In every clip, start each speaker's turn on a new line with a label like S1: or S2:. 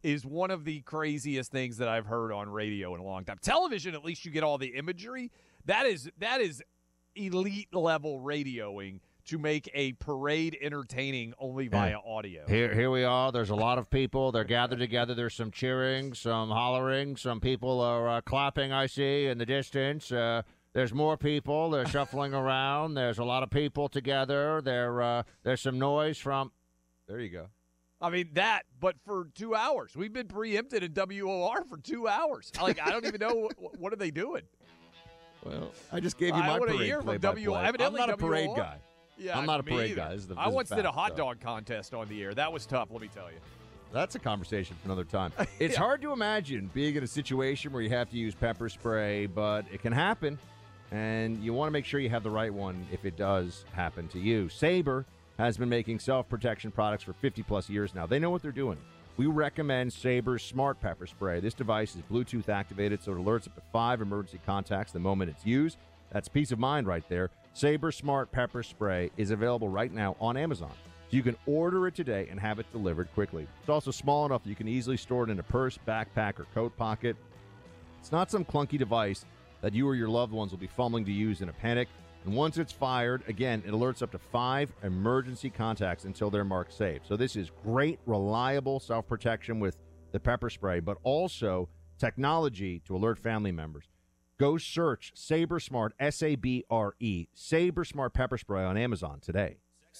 S1: is one of the craziest things that I've heard on radio in a long time. Television, at least you get all the imagery. That is elite level radioing to make a parade entertaining only via audio.
S2: Here we are. There's a lot of people. They're gathered together. There's some cheering, some hollering. Some people are clapping, I see, in the distance. There's more people. They're shuffling around. There's a lot of people together. There's some noise from – there you go.
S1: I mean, but for 2 hours. We've been preempted in WOR for 2 hours. I don't even know what are they doing.
S2: Well, I just gave you my parade play-by-play. I'm not a parade guy.
S1: Yeah,
S2: I'm not a parade guy.
S1: I once did a hot dog contest on the air. That was tough, let me tell you.
S2: That's a conversation for another time. It's hard to imagine being in a situation where you have to use pepper spray, but it can happen, and you want to make sure you have the right one if it does happen to you. Sabre has been making self-protection products for 50-plus years now. They know what they're doing. We recommend Sabre Smart Pepper Spray. This device is Bluetooth activated, so it alerts up to 5 emergency contacts the moment it's used. That's peace of mind right there. Sabre Smart Pepper Spray is available right now on Amazon. So you can order it today and have it delivered quickly. It's also small enough that you can easily store it in a purse, backpack, or coat pocket. It's not some clunky device that you or your loved ones will be fumbling to use in a panic. And once it's fired, again, it alerts up to 5 emergency contacts until they're marked safe. So this is great, reliable self-protection with the pepper spray, but also technology to alert family members. Go search Sabre Smart, S-A-B-R-E, Sabre Smart Pepper Spray on Amazon today.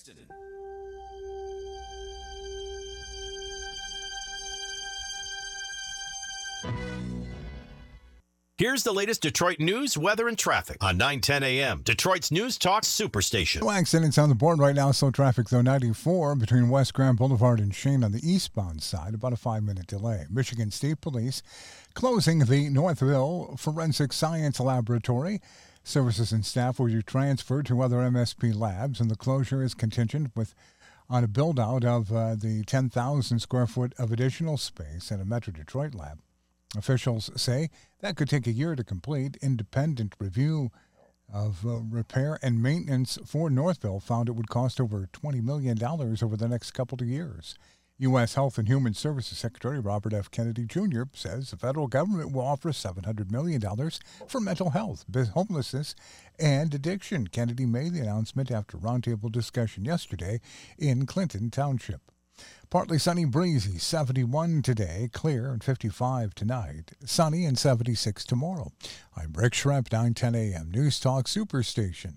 S3: Here's the latest Detroit news, weather, and traffic on 9:10 a.m. Detroit's News Talk Superstation.
S4: No accidents on the board right now. Slow traffic, though, 94 between West Grand Boulevard and Shane on the eastbound side. About a 5-minute delay. Michigan State Police closing the Northville Forensic Science Laboratory. Services and staff will be transferred to other MSP labs, and the closure is contingent on a build-out of the 10,000 square foot of additional space at a Metro Detroit lab. Officials say that could take a year to complete. Independent review of repair and maintenance for Northville found it would cost over $20 million over the next couple of years. U.S. Health and Human Services Secretary Robert F. Kennedy Jr. says the federal government will offer $700 million for mental health, homelessness, and addiction. Kennedy made the announcement after roundtable discussion yesterday in Clinton Township. Partly sunny, breezy, 71 today, clear and 55 tonight, sunny and 76 tomorrow. I'm Rick Schremp, 9:10 a.m. News Talk Superstation.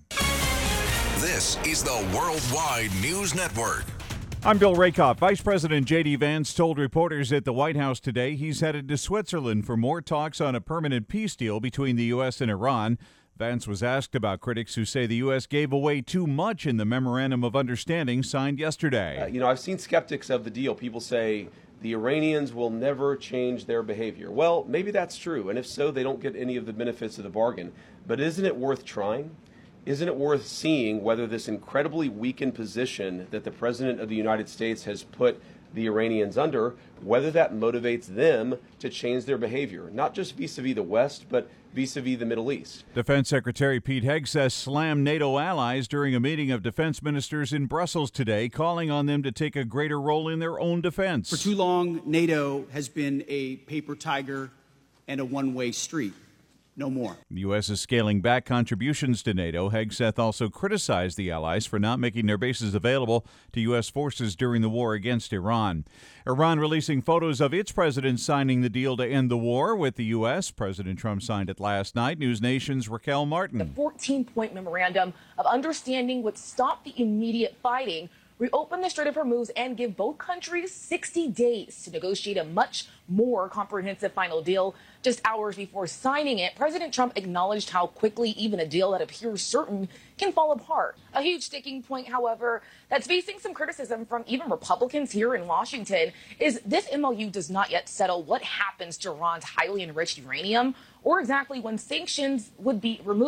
S5: This is the Worldwide News Network.
S6: I'm Bill Rakoff. Vice President J.D. Vance told reporters at the White House today he's headed to Switzerland for more talks on a permanent peace deal between the U.S. and Iran. Vance was asked about critics who say the U.S. gave away too much in the Memorandum of Understanding signed yesterday.
S7: I've seen skeptics of the deal. People say the Iranians will never change their behavior. Well, maybe that's true, and if so, they don't get any of the benefits of the bargain. But isn't it worth trying? Isn't it worth seeing whether this incredibly weakened position that the President of the United States has put the Iranians under, whether that motivates them to change their behavior, not just vis-a-vis the West, but vis-a-vis the Middle East?
S6: Defense Secretary Pete Hegseth slammed NATO allies during a meeting of defense ministers in Brussels today, calling on them to take a greater role in their own defense.
S8: For too long, NATO has been a paper tiger and a one-way street. No more.
S6: The U.S. is scaling back contributions to NATO. Hegseth also criticized the allies for not making their bases available to U.S. forces during the war against Iran. Iran releasing photos of its president signing the deal to end the war with the U.S. President Trump signed it last night. News Nation's Raquel Martin.
S9: The 14-point memorandum of understanding would stop the immediate fighting, reopen the Strait of Hormuz, and give both countries 60 days to negotiate a much more comprehensive final deal. Just hours before signing it, President Trump acknowledged how quickly even a deal that appears certain can fall apart. A huge sticking point, however, that's facing some criticism from even Republicans here in Washington is this MOU does not yet settle what happens to Iran's highly enriched uranium or exactly when sanctions would be removed.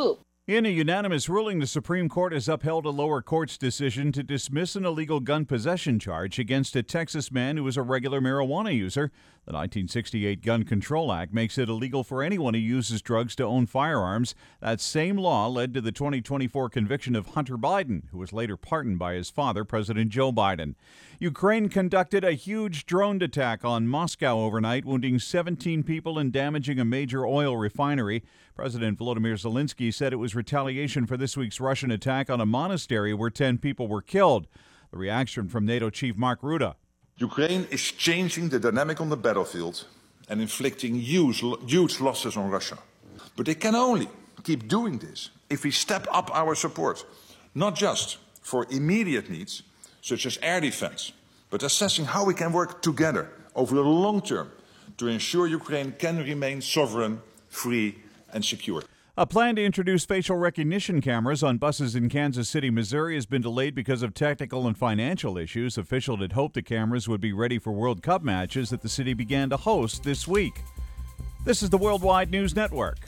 S6: In a unanimous ruling, the Supreme Court has upheld a lower court's decision to dismiss an illegal gun possession charge against a Texas man who was a regular marijuana user. The 1968 Gun Control Act makes it illegal for anyone who uses drugs to own firearms. That same law led to the 2024 conviction of Hunter Biden, who was later pardoned by his father, President Joe Biden. Ukraine conducted a huge drone attack on Moscow overnight, wounding 17 people and damaging a major oil refinery. President Volodymyr Zelensky said it was retaliation for this week's Russian attack on a monastery where 10 people were killed. The reaction from NATO Chief Mark Rutte.
S10: Ukraine is changing the dynamic on the battlefield and inflicting huge losses on Russia. But they can only keep doing this if we step up our support, not just for immediate needs, such as air defense, but assessing how we can work together over the long term to ensure Ukraine can remain sovereign, free, and secure.
S6: A plan to introduce facial recognition cameras on buses in Kansas City, Missouri has been delayed because of technical and financial issues. Officials had hoped the cameras would be ready for World Cup matches that the city began to host this week. This is the Worldwide News Network.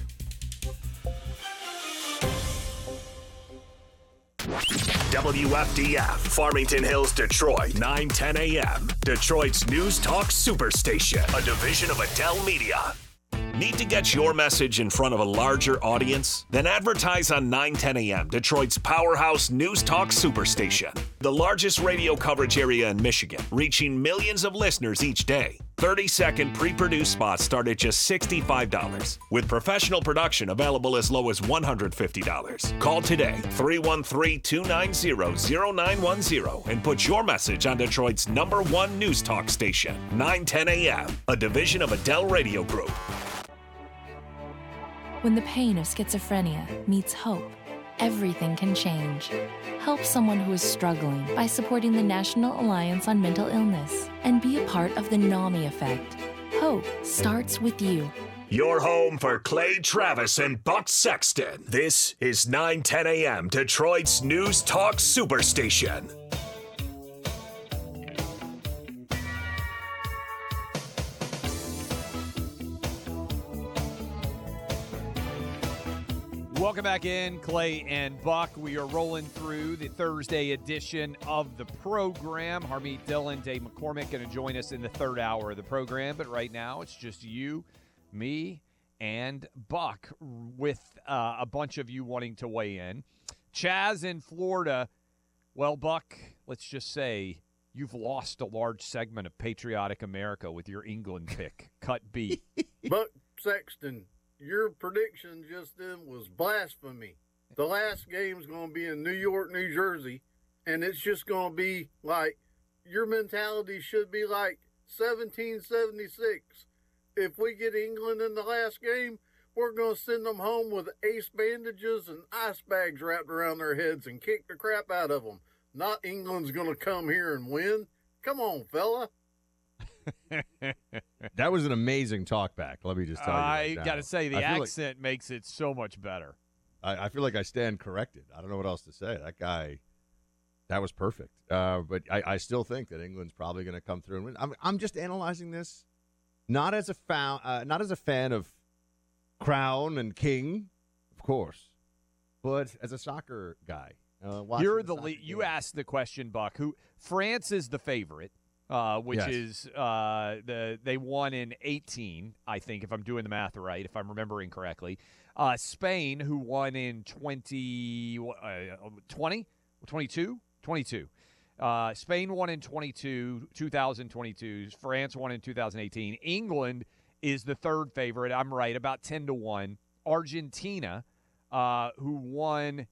S11: WFDF, Farmington Hills, Detroit, 9:10 a.m. Detroit's News Talk Superstation, a division of Adele Media. Need to get your message in front of a larger audience? Then advertise on 9:10 a.m., Detroit's powerhouse News Talk Superstation. The largest radio coverage area in Michigan, reaching millions of listeners each day. 30-second pre-produced spots start at just $65, with professional production available as low as $150. Call today, 313-290-0910, and put your message on Detroit's #1 News Talk station, 9:10 a.m., a division of Adele Radio Group.
S12: When the pain of schizophrenia meets hope, everything can change. Help someone who is struggling by supporting the National Alliance on Mental Illness and be a part of the NAMI effect. Hope starts with you.
S11: Your home for Clay Travis and Buck Sexton. This is 9:10 a.m. Detroit's News Talk Superstation.
S1: Welcome back in, Clay and Buck. We are rolling through the Thursday edition of the program. Harmeet Dillon, Dave McCormick going to join us in the third hour of the program. But right now, it's just you, me, and Buck with a bunch of you wanting to weigh in. Chaz in Florida. Well, Buck, let's just say you've lost a large segment of patriotic America with your England pick. Cut B.
S13: Buck Sexton, your prediction just then was blasphemy. The last game's going to be in New York, New Jersey, and it's just going to be like, your mentality should be like 1776. If we get England in the last game, we're going to send them home with ace bandages and ice bags wrapped around their heads and kick the crap out of them. Not England's going to come here and win. Come on, fella.
S2: That was an amazing talkback. Let me just tell you.
S1: I got to say, the accent makes it so much better.
S2: I feel like I stand corrected. I don't know what else to say. That guy, that was perfect. But I still think that England's probably going to come through and win. I'm just analyzing this not as a fan of Crown and King, of course, but as a soccer guy.
S1: You're the you asked the question, Buck. Who France is the favorite. Which
S2: yes.
S1: is they won in 18, I think, if I'm doing the math right, if I'm remembering correctly. Spain, who won in 22? Spain won in 2022. France won in 2018. England is the third favorite. I'm right, about 10-1. Argentina won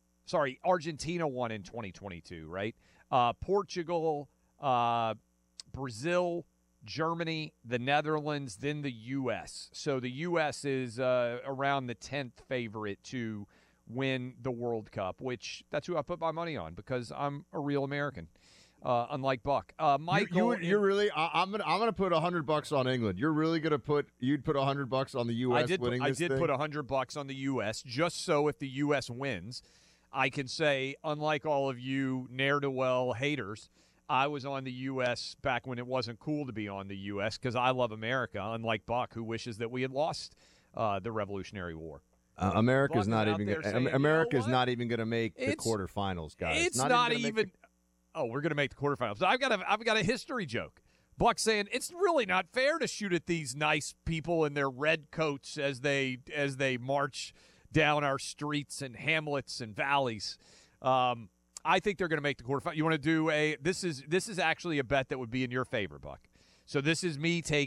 S1: in 2022, right? Portugal, Brazil, Germany, the Netherlands, then the U.S. So the U.S. is around the 10th favorite to win the World Cup, which that's who I put my money on because I'm a real American, unlike Buck. Michael,
S2: you're really. I'm gonna put $100 on England. You're really gonna you'd put $100 on the U.S. winning this thing?
S1: I did put $100 on the U.S. just so if the U.S. wins, I can say, unlike all of you ne'er-do-well haters, I was on the U.S. back when it wasn't cool to be on the U.S. because I love America, unlike Buck, who wishes that we had lost the Revolutionary War.
S2: America's
S1: Buck
S2: not
S1: is out
S2: even
S1: there
S2: gonna,
S1: saying,
S2: America's
S1: you know what?
S2: not even going to make the
S1: It's-
S2: quarterfinals, guys.
S1: It's not
S2: even.
S1: even. Oh, we're going to make the quarterfinals. I've got a history joke. Buck saying it's really not fair to shoot at these nice people in their red coats as they march down our streets and hamlets and valleys. I think they're going to make the quarterfinals. You want to do a? This is actually a bet that would be in your favor, Buck. So this is me taking